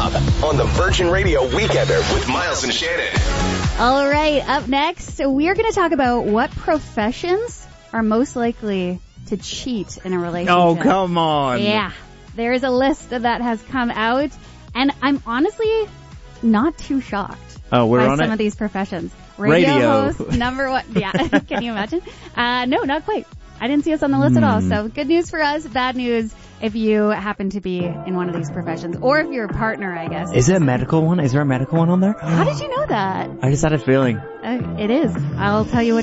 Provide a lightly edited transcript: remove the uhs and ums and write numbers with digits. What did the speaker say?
Rob on the Virgin Radio Weekender with Miles and Shannon. All right, up next, we're going to talk about what professions are most likely to cheat in a relationship. Oh, come on. Yeah, there is a list that has come out, and I'm honestly not too shocked by some of these professions. Radio host, number one. Yeah, can you imagine? No, not quite. I didn't see us on the list at all. So good news for us, bad news if you happen to be in one of these professions, or if you're a partner, I guess. Is it a medical one? Is there a medical one on there? How did you know that? I just had a feeling. It is. I'll tell you what.